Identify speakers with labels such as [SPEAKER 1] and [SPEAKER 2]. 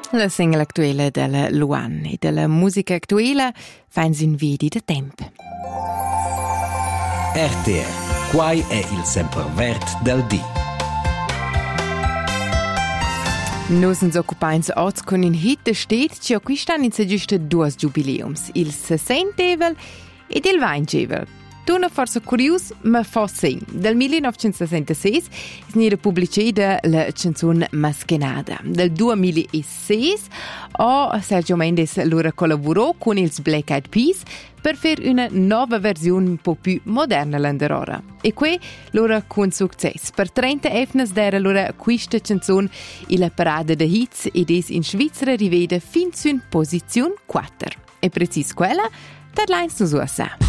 [SPEAKER 1] La singola attuale della Luan e della musica attuale fanno in vidi da tempo.
[SPEAKER 2] RTR, quai è il sempervert del dì.
[SPEAKER 1] Noi ci occupiamo oggi con un hit da stet che quest'anno in giusto due jubileums, il 60 ed il 20. Tu non forse curioso, ma fa sì. Dal 1966 è stata pubblicata la canzone Maskenada. Dal 2006 Sergio Mendes collaborò con il Black Eyed Peas per fare una nuova versione un po' più moderna l'andorora. E qui loro con successo. Per 30 efnes d'era loro questa canzone la parade de hits ed è in Svizzera rivede fin su in posizione 4. E precis quella, da lines nos USA.